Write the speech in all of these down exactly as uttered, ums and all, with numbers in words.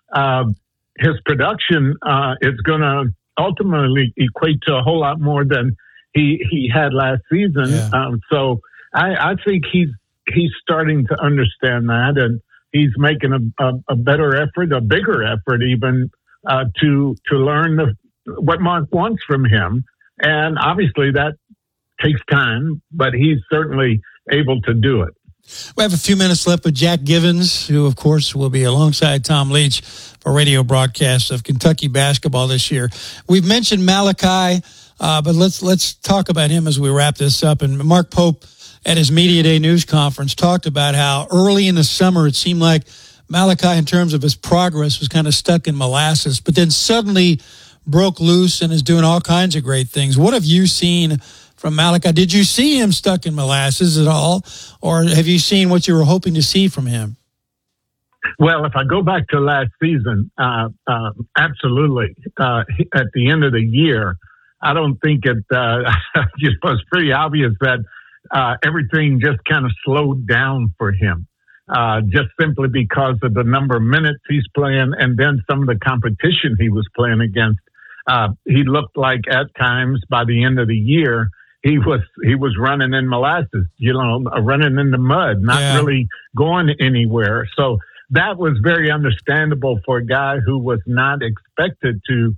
uh, his production uh, is going to ultimately equate to a whole lot more than he he had last season. Yeah. Um, so I, I think he's he's starting to understand that, and he's making a, a, a better effort, a bigger effort even, uh, to to learn the, what Mark wants from him. And obviously that takes time, but he's certainly able to do it. We have a few minutes left with Jack Givens, who, of course, will be alongside Tom Leach for radio broadcasts of Kentucky basketball this year. We've mentioned Malachi, uh, but let's let's talk about him as we wrap this up. And Mark Pope, at his Media Day news conference, talked about how early in the summer it seemed like Malachi, in terms of his progress, was kind of stuck in molasses, but then suddenly broke loose and is doing all kinds of great things. What have you seen from Malachi? Did you see him stuck in molasses at all, or have you seen what you were hoping to see from him? Well, if I go back to last season, uh, uh, absolutely. Uh, at the end of the year, I don't think it uh, just was pretty obvious that uh, everything just kind of slowed down for him, uh, just simply because of the number of minutes he's playing and then some of the competition he was playing against. Uh, he looked like at times by the end of the year, he was he was running in molasses, you know, running in the mud, not yeah. really going anywhere. So that was very understandable for a guy who was not expected to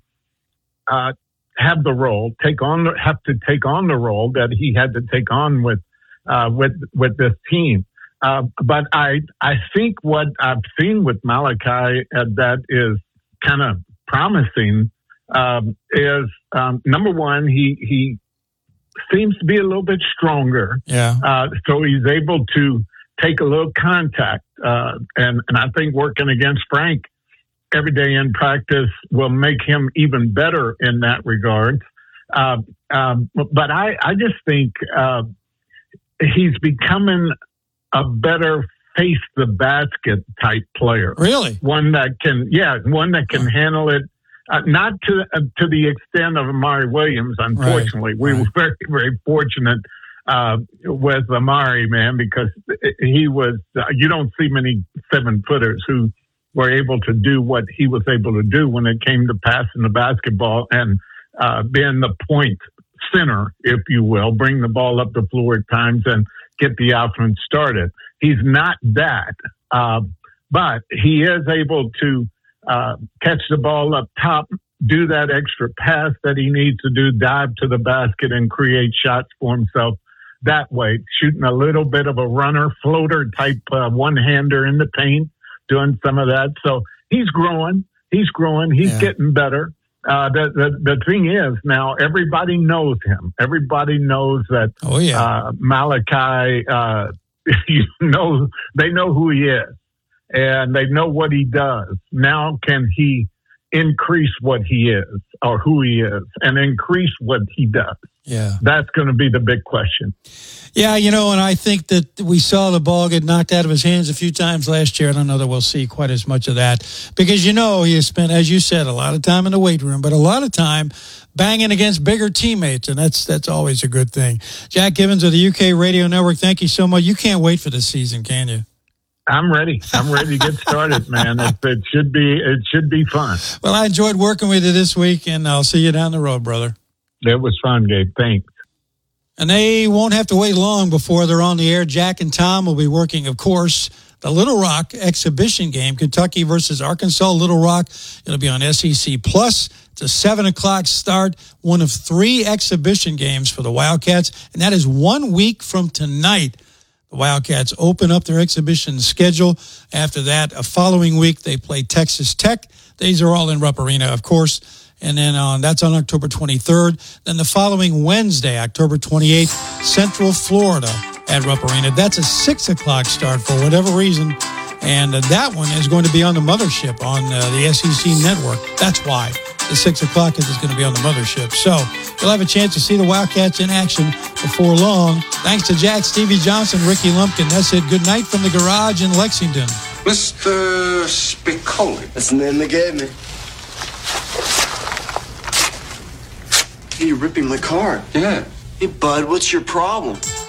uh, have the role, take on, have to take on the role that he had to take on with uh, with with this team. Uh, but I I think what I've seen with Malachi uh, that is kind of promising um, is um, number one, he he. seems to be a little bit stronger. Yeah. Uh, so he's able to take a little contact. Uh, and, and I think working against Frank every day in practice will make him even better in that regard. Uh, um, but I, I just think uh, he's becoming a better face the basket type player. Really? One that can, yeah, one that can handle it. Uh, not to uh, to the extent of Amari Williams, unfortunately. Right, we right. were very, very fortunate uh, with Amari, man, because he was, uh, you don't see many seven-footers who were able to do what he was able to do when it came to passing the basketball and uh, being the point center, if you will, bring the ball up the floor at times and get the offense started. He's not that, uh, but he is able to Uh, catch the ball up top, do that extra pass that he needs to do, dive to the basket and create shots for himself that way, shooting a little bit of a runner, floater type uh, one-hander in the paint, doing some of that. So he's growing. He's growing. He's yeah. getting better. Uh, the, the, the thing is now everybody knows him. Everybody knows that oh, yeah. uh, Malachi, uh, you know, they know who he is. And they know what he does. Now can he increase what he is or who he is and increase what he does? Yeah. That's going to be the big question. Yeah, you know, and I think that we saw the ball get knocked out of his hands a few times last year. I don't know that we'll see quite as much of that because, you know, he has spent, as you said, a lot of time in the weight room, but a lot of time banging against bigger teammates, and that's that's always a good thing. Jack Givens of the U K Radio Network, thank you so much. You can't wait for the season, can you? I'm ready. I'm ready to get started, man. It, it should be it should be fun. Well, I enjoyed working with you this week, and I'll see you down the road, brother. It was fun, Gabe. Thanks. And they won't have to wait long before they're on the air. Jack and Tom will be working, of course, the Little Rock exhibition game, Kentucky versus Arkansas. Little Rock, it'll be on S E C Plus. It's a seven o'clock start, one of three exhibition games for the Wildcats, and that is one week from tonight. The Wildcats open up their exhibition schedule. After that, a following week, they play Texas Tech. These are all in Rupp Arena, of course. And then on, that's on October twenty-third. Then the following Wednesday, October twenty-eighth, Central Florida at Rupp Arena. That's a six o'clock start for whatever reason. And uh, that one is going to be on the mothership on uh, the S E C network. That's why the six o'clock is going to be on the mothership. So you'll have a chance to see the Wildcats in action before long. Thanks to Jack, Stevie Johnson, Ricky Lumpkin. That's it. Good night from the garage in Lexington. Mister Spicoli. That's the name they gave me. Hey, you're ripping my car. Yeah. Hey, bud, what's your problem?